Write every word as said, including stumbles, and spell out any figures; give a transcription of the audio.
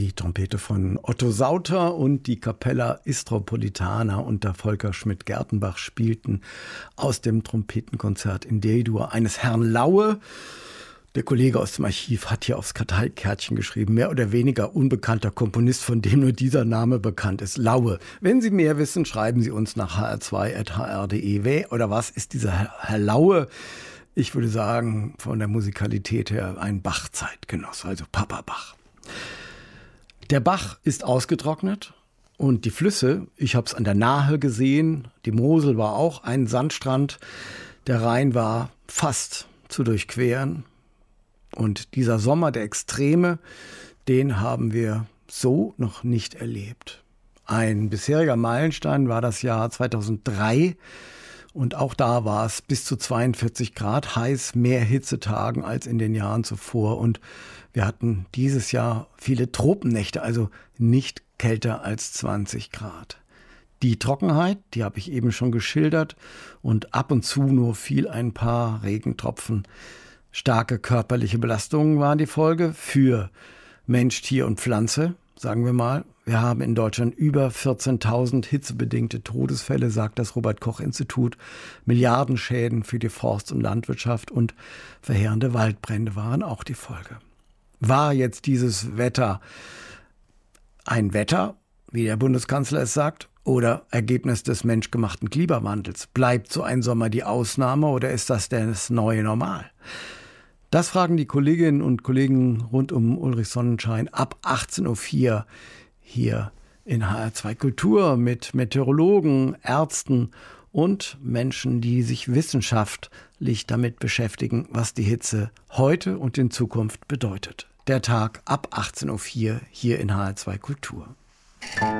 Die Trompete von Otto Sauter und die Capella Istropolitana unter Volker Schmidt-Gertenbach spielten aus dem Trompetenkonzert in D-Dur eines Herrn Laue. Der Kollege aus dem Archiv hat hier aufs Karteikärtchen geschrieben, mehr oder weniger unbekannter Komponist, von dem nur dieser Name bekannt ist, Laue. Wenn Sie mehr wissen, schreiben Sie uns nach h r zwei at h r punkt d e. Wer oder was ist dieser Herr, Herr Laue? Ich würde sagen, von der Musikalität her ein Bach-Zeitgenosse, also Papa Bach. Der Bach ist ausgetrocknet und die Flüsse, ich habe es an der Nahe gesehen, die Mosel war auch ein Sandstrand, der Rhein war fast zu durchqueren. Und dieser Sommer der Extreme, den haben wir so noch nicht erlebt. Ein bisheriger Meilenstein war das Jahr zweitausenddrei. Und auch da war es bis zu zweiundvierzig Grad heiß, mehr Hitzetagen als in den Jahren zuvor. Und wir hatten dieses Jahr viele Tropennächte, also nicht kälter als zwanzig Grad. Die Trockenheit, die habe ich eben schon geschildert. Und ab und zu nur fiel ein paar Regentropfen. Starke körperliche Belastungen waren die Folge für Mensch, Tier und Pflanze, sagen wir mal. Wir haben in Deutschland über vierzehntausend hitzebedingte Todesfälle, sagt das Robert-Koch-Institut. Milliardenschäden für die Forst- und Landwirtschaft und verheerende Waldbrände waren auch die Folge. War jetzt dieses Wetter ein Wetter, wie der Bundeskanzler es sagt, oder Ergebnis des menschgemachten Klimawandels? Bleibt so ein Sommer die Ausnahme oder ist das das neue Normal? Das fragen die Kolleginnen und Kollegen rund um Ulrich Sonnenschein ab achtzehn Uhr vier hier in H R zwei Kultur mit Meteorologen, Ärzten und Menschen, die sich wissenschaftlich damit beschäftigen, was die Hitze heute und in Zukunft bedeutet. Der Tag ab achtzehn Uhr vier hier in H R zwei Kultur.